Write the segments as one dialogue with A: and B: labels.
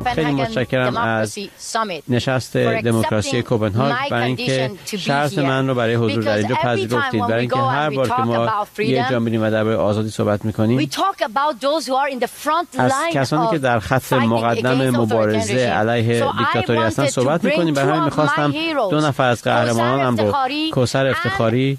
A: خیلی متشکرم از نشست دموکراسی کوپنهاگ برای اینکه شرط من رو برای حضور در اینجا پذیرفتید، برای اینکه هر بار که ما یه جا میریم و درباره آزادی صحبت میکنیم از کسانی که در خط مقدم مبارزه علیه دیکتاتوری هستن صحبت میکنیم. برای همین میخواستم دو نفر از قهرمانانم رو، کوثر افتخاری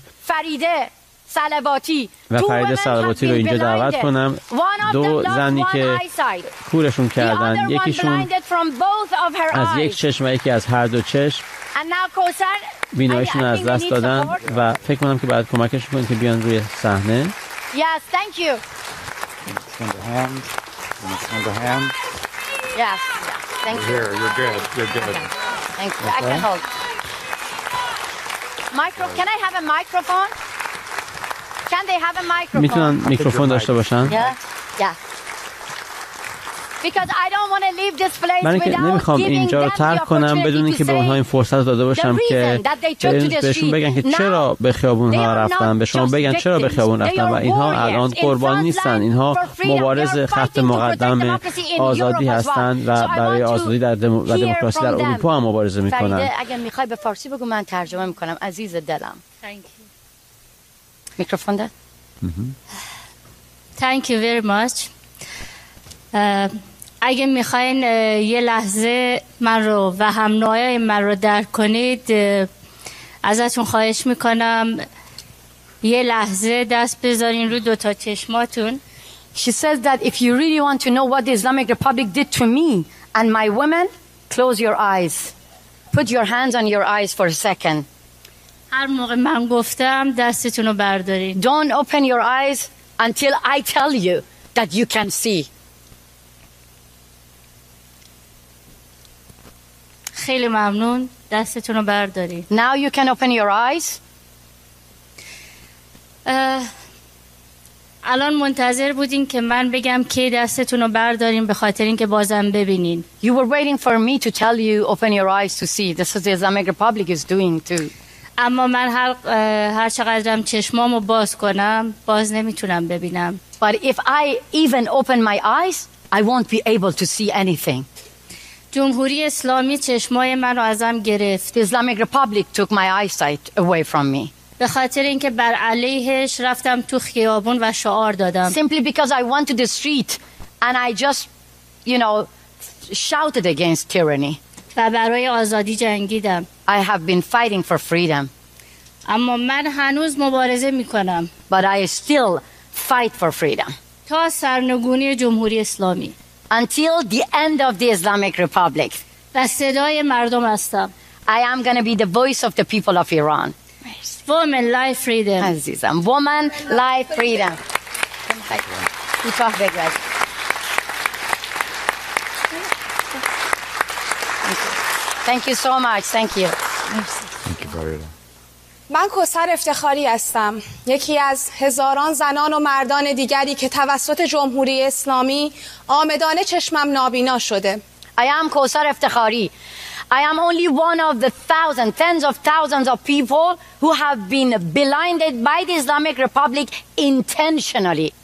A: و فرید صلواتی رو اینجا دعوت کنم. دو زنی که کورشون کردن، یکیشون از یک چشم و یکی از هر دو چشم بیناییشون از دست دادن و فکر کنم که باید کمکش کنید که بیان روی صحنه.
B: Yes, thank you. Yes, thank you.
C: Here, you're good. You're good.
B: Thank you. I can hold. Can I have a microphone? Can they have a microphone?
A: میتونن میکروفون داشته باشن؟
B: Yeah.
A: من اینکه نمیخوام اینجا رو ترک کنم بدون اینکه به اونها این فرصت داده باشم که بهشون بگن که چرا به خیابون ها رفتن، به شما بگن چرا به خیابون رفتن و اینها الان قربانی نیستن، اینها مبارز خط مقدم آزادی هستند و برای آزادی و دموکراسی در اروپا هم مبارزه میکنن.
B: اگه میخوای به فارسی بگو من ترجمه میکنم. عزیز دلم. میکروفون ده.
D: Thank you very much. اگه میخواین یه لحظه من رو و هم نوعای من رو درک کنید، ازتون خواهش میکنم یه لحظه دست بذارین رو دوتا چشماتون.
B: She says that if you really want to know what the Islamic Republic did to me and my women, close your eyes. Put your hands on your eyes for a second.
D: هر موقع من گفتم دستتون رو بردارین.
B: Don't open your eyes until I tell you that you can see.
D: خیلی ممنون. دستتون رو بردارین.
B: Now you can open your eyes.
D: الان منتظر بودین که من بگم که دستتون رو بردارین به خاطر اینکه بازم ببینین.
B: You were waiting for me to tell you open your eyes to see. This is the Islamic Republic is doing too.
D: اما من هر چقدرم چشمامو باز کنم باز نمیتونم ببینم.
B: But if I even open my eyes, I won't be able to see anything.
D: جمهوری اسلامی چشمای من رو ازم گرفت.
B: The Islamic Republic took my eyesight away from me.
D: به خاطر اینکه بر علیهش رفتم تو خیابون و شعار دادم.
B: Simply because I went to the street and I just, shouted against tyranny.
D: و برای آزادی جنگیدم.
B: I have been fighting for freedom.
D: اما من هنوز مبارزه میکنم.
B: But I still fight for freedom.
D: تا سرنگونی جمهوری اسلامی.
B: Until the end of the Islamic Republic.
D: و صدای مردم هستم.
B: I am going to be the voice of the people of Iran.
D: Women, life, freedom.
B: عزیزم. Woman, life, freedom. Thank you so much. Thank you.
C: Thank you very much.
E: من کوثر افتخاری هستم، یکی از هزاران زنان و مردان دیگری که توسط جمهوری اسلامی عامدانه چشمم نابینا شده.
B: I am کوثر افتخاری. I am only one of the tens of thousands of people who have been blinded by the Islamic Republic intentionally.